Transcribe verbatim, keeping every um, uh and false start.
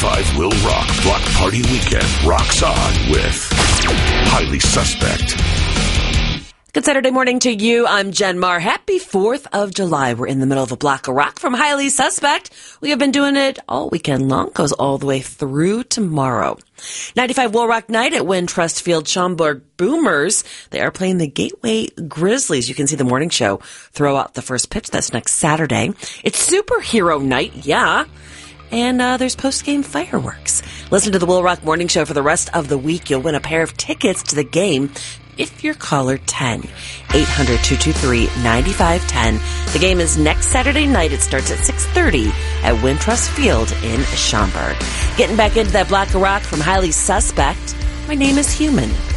ninety-five will rock. Block Party Weekend rocks on with Highly Suspect. Good Saturday morning to you. I'm Jen Marr. Happy fourth of July. We're in the middle of a block of rock from Highly Suspect. We have been doing it all weekend long. Goes all the way through tomorrow. ninety-five will rock night at Wintrust Field. Schaumburg Boomers. They are playing the Gateway Grizzlies. You can see the morning show throw out the first pitch. That's next Saturday. It's superhero night. Yeah. And uh, there's post-game fireworks. Listen to the Will Rock Morning Show for the rest of the week. You'll win a pair of tickets to the game if you're caller ten. eight hundred, two two three, nine five one zero. The game is next Saturday night. It starts at six thirty at Wintrust Field in Schaumburg. Getting back into that block of rock from Highly Suspect, my name is Human.